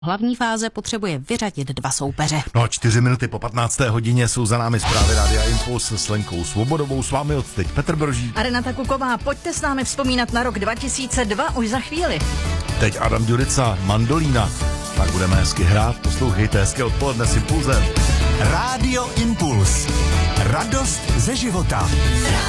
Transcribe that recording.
Hlavní fáze potřebuje vyřadit 2 soupeře. No a 4 minuty po 15. hodině jsou za námi zprávy Rádia Impuls s Lenkou Svobodovou. S vámi odteď Petr Brožík. A Renata Kuková, pojďte s námi vzpomínat na rok 2002 už za chvíli. Teď Adam Ďurica, mandolína. Tak budeme hezky hrát, poslouchejte, hezké odpoledne s Impulzem. Rádio Impuls. Radost ze života.